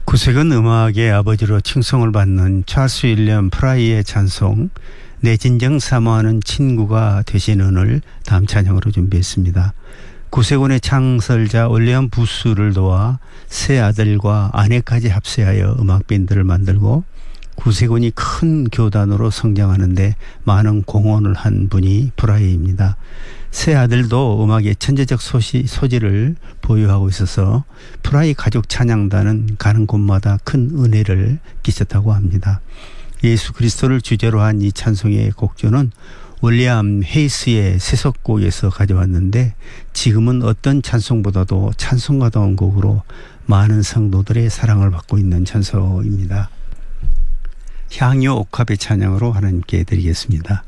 구색은 음악의 아버지로 칭송을 받는 찰스 윌리엄 프라이의 찬송 내 진정 사모하는 친구가 되시는을 다음 찬양으로 준비했습니다. 구세군의 창설자 윌리엄 부스를 도와 세 아들과 아내까지 합세하여 음악밴드를 만들고 구세군이 큰 교단으로 성장하는데 많은 공헌을 한 분이 프라이입니다. 세 아들도 음악의 천재적 소질을 보유하고 있어서 프라이 가족 찬양단은 가는 곳마다 큰 은혜를 끼쳤다고 합니다. 예수 그리스도를 주제로 한 이 찬송의 곡조는 윌리엄 헤이스의 세속곡에서 가져왔는데 지금은 어떤 찬송보다도 찬송가다운 곡으로 많은 성도들의 사랑을 받고 있는 찬송입니다. 향유 옥합의 찬양으로 하나님께 드리겠습니다.